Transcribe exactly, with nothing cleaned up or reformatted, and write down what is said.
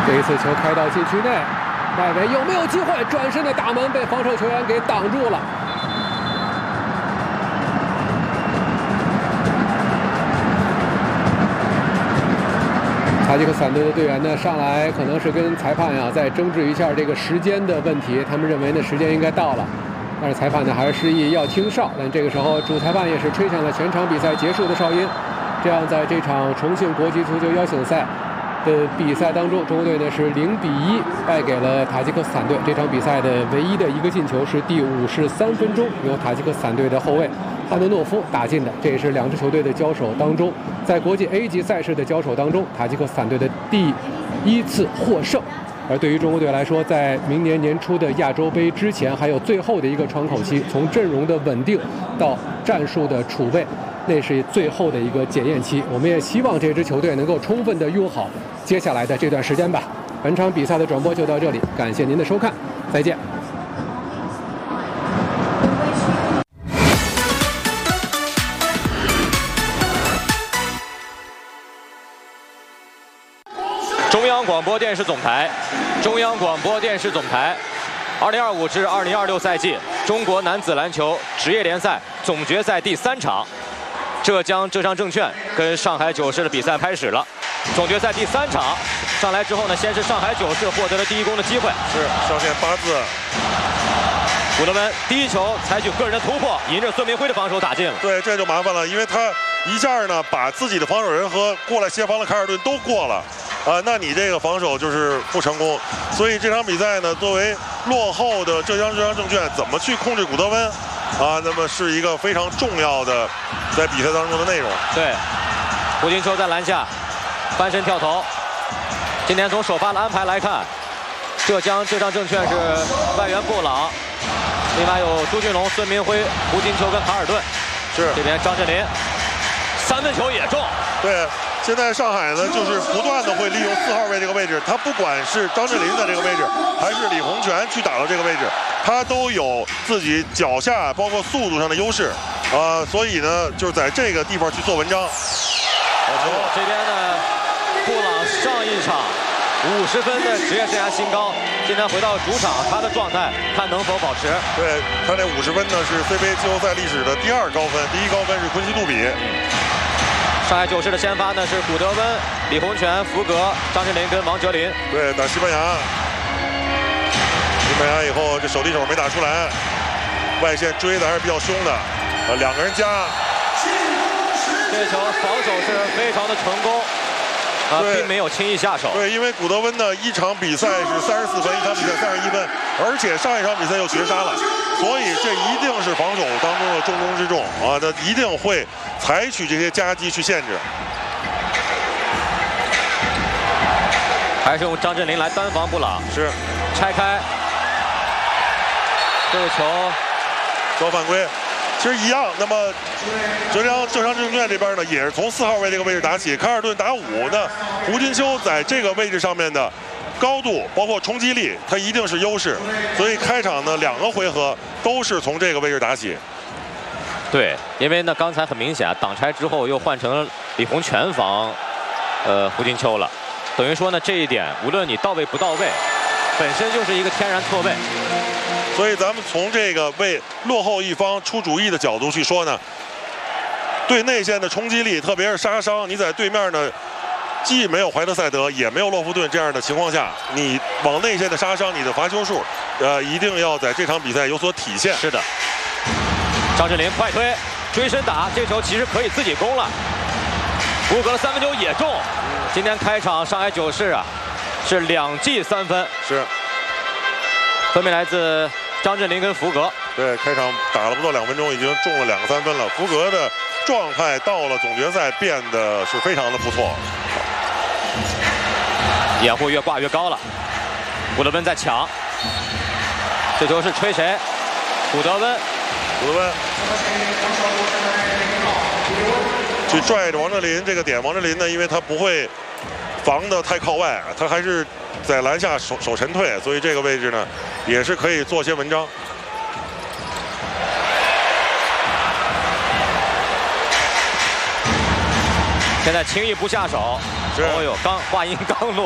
这一次球开到禁区内，外围有没有机会？转身的大门被防守球员给挡住了。塔吉克斯坦队的队员呢，上来可能是跟裁判呀再争执一下这个时间的问题，他们认为呢时间应该到了。 但是裁判呢还是示意要听哨，但这个时候主裁判也是吹响了全场比赛结束的哨音。这样，在这场重庆国际足球邀请赛的比赛当中，中国队呢是零比一败给了塔吉克斯坦队。这场比赛的唯一的一个进球是第五十三分钟由塔吉克斯坦队的后卫汉德诺夫打进的，这也是两支球队的交手当中，在国际 A 级赛事的交手当中，塔吉克斯坦队的第一次获胜。 而对于中国队来说，在明年年初的亚洲杯之前，还有最后的一个窗口期，从阵容的稳定到战术的储备，那是最后的一个检验期。我们也希望这支球队能够充分的用好接下来的这段时间吧。本场比赛的转播就到这里，感谢您的收看，再见。 中央广播电视总台，中央广播电视总台，二零二五至二零二六赛季中国男子篮球职业联赛总决赛第三场，浙江浙商证券跟上海九世的比赛开始了。总决赛第三场上来之后呢，先是上海九世获得了第一攻的机会， 是上线八字。 古德温第一球采取个人的突破，迎着孙明辉的防守打进了。 对，这就麻烦了，因为他一下呢把自己的防守人和过来协防的凯尔顿都过了。 啊，那你这个防守就是不成功，所以这场比赛呢，作为落后的浙江浙商证券怎么去控制古德温，啊，那么是一个非常重要的在比赛当中的内容。 对，胡金秋在篮下翻身跳投。今天从首发的安排来看，浙江浙商证券是外援布朗，另外有朱俊龙、孙明辉、胡金秋跟卡尔顿。 是这边张镇麟，三分球也中。 对。 现在上海呢，就是不断的会利用四号位这个位置，他不管是张镇麟在这个位置，还是李洪权去打到这个位置，他都有自己脚下包括速度上的优势，啊、呃，所以呢，就是在这个地方去做文章。好球！ 这边呢，布朗上一场五十分的职业生涯新高，今天回到主场，他的状态看能否保持。 对他那五十分呢，是 C B A 季后赛历史的第二高分，第一高分是昆西杜比。嗯上海九世的先发呢是古德温、李洪权、福格、张镇麟跟王哲林。 对，打西班牙。西班牙以后这手递手没打出来，外线追的还是比较凶的，呃，两个人加。 这球防守是非常的成功，啊，并没有轻易下手。 对，因为古德温呢一场比赛是三十四分，一场比赛三十一分，而且上一场比赛又绝杀了。 所以这一定是防守当中的重中之重啊！他一定会采取这些夹击去限制。 还是用张镇麟来单防布朗， 是拆开这个球， 遭犯规。其实一样。那么浙江浙商证券这边呢，也是从四号位这个位置打起，凯尔顿打五。那胡金秋在这个位置上面的。 高度包括冲击力，它一定是优势，所以开场呢两个回合都是从这个位置打起。 对，因为呢刚才很明显啊，挡拆之后又换成了李洪权防，呃胡金秋了，等于说呢这一点无论你到位不到位，本身就是一个天然错位。 所以咱们从这个为落后一方出主意的角度去说呢，对内线的冲击力，特别是杀伤，你在对面呢。 既没有怀特塞德，也没有洛夫顿这样的情况下，你往内线的杀伤，你的罚球数，呃，一定要在这场比赛有所体现。 是的，张镇麟快推，追身打，这球其实可以自己攻了。福格的三分球也中。今天开场上海九世啊，是两记三分， 是分别来自张镇麟跟福格。 对，开场打了不到两分钟，已经中了两个三分了。福格的状态到了总决赛变得是非常的不错。 掩护越挂越高了，古德温在抢，这球是吹谁？古德温， 古德温去拽着王哲林这个点，王哲林呢，因为他不会防得太靠外，他还是在篮下手手沉退，所以这个位置呢也是可以做些文章。 现在轻易不下手，哦呦，刚话音刚落。